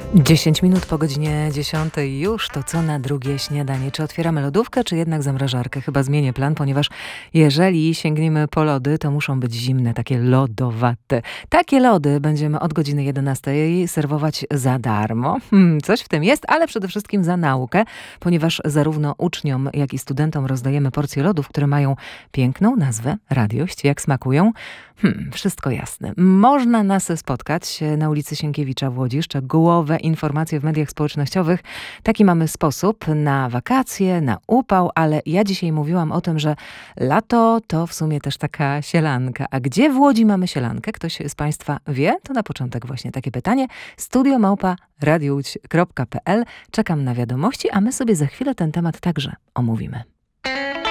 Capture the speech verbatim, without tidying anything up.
dziesięć minut po godzinie dziesiątej już to co na drugie śniadanie. Czy otwieramy lodówkę, czy jednak zamrażarkę? Chyba zmienię plan, ponieważ jeżeli sięgniemy po lody, to muszą być zimne, takie lodowate. Takie lody będziemy od godziny jedenastej serwować za darmo. Hmm, coś w tym jest, ale przede wszystkim za naukę, ponieważ zarówno uczniom, jak i studentom rozdajemy porcje lodów, które mają piękną nazwę, radiość, jak smakują. Hmm, wszystko jasne. Można nas spotkać na ulicy Sienkiewicza w Łodzi. Szczegółowe informacje w mediach społecznościowych. Taki mamy sposób na wakacje, na upał, ale ja dzisiaj mówiłam o tym, że lato to w sumie też taka sielanka. A gdzie w Łodzi mamy sielankę? Ktoś z Państwa wie? To na początek właśnie takie pytanie. Studio małpa radio łódź kropka p l. Czekam na wiadomości, a my sobie za chwilę ten temat także omówimy.